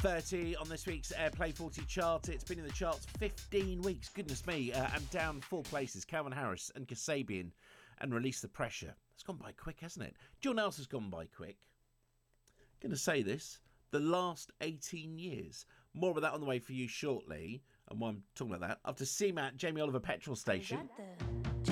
30 on this week's Airplay 40 chart. It's been in the charts 15 weeks. Goodness me. And down 4 places. Calvin Harris and Kasabian and Release the Pressure. It's gone by quick, hasn't it? Jill Nelson's gone by quick. Going to say this. The last 18 years. More of that on the way for you shortly. And while I'm talking about that, after CMAT, Jamie Oliver Petrol Station.